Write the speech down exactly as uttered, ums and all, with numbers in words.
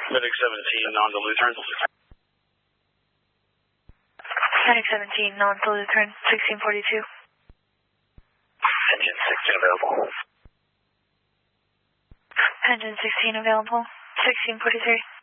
Medic seventeen, non-Lutheran. Medic seventeen, non-Lutheran, sixteen forty-two. Engine sixteen available. Engine sixteen available, sixteen forty-three.